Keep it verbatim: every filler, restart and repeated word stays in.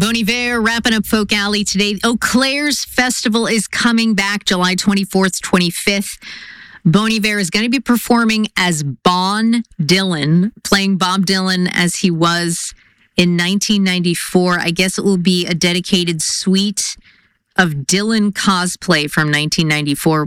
Bon Iver wrapping up Folk Alley today. Eau Claire's Festival is coming back July twenty-fourth, twenty-fifth. Bon Iver is going to be performing as Bon Dylan, playing Bob Dylan as he was in nineteen ninety-four. I guess it will be a dedicated suite of Dylan cosplay from nineteen ninety-four.